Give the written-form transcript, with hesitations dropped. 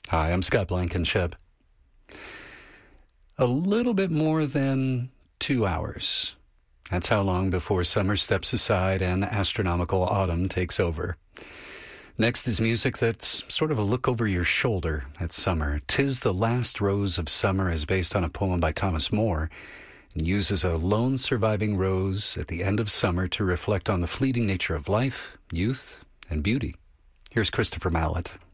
Hi, I'm Scott Blankenship. A little bit more than 2 hours. That's how long before summer steps aside and astronomical autumn takes over. Next is music that's sort of a look over your shoulder at summer. "'Tis the Last Rose of Summer" is based on a poem by Thomas Moore and uses a lone surviving rose at the end of summer to reflect on the fleeting nature of life, youth, and beauty. Here's Christopher Mallet.